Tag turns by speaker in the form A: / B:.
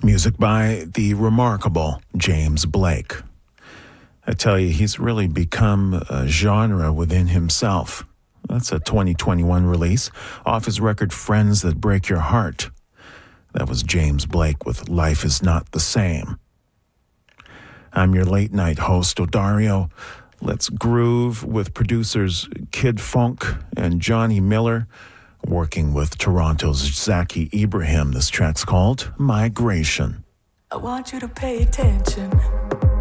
A: Music by the remarkable James Blake. I tell you, he's really become a genre within himself. That's a 2021 release off his record Friends That Break Your Heart. That was James Blake with Life Is Not the Same. I'm your late night host, Odario. Let's groove with producers Kid Funk and Johnny Miller, working with Toronto's Zaki Ibrahim. This track's called Migration.
B: I want you to pay attention.